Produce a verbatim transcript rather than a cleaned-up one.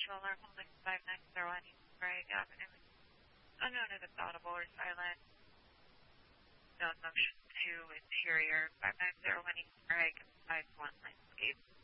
Mutual Alarm Holding five nine zero one East Sprague Avenue. Unknown if it's audible or silent. Known motion two interior five nine zero one East Sprague five one landscape.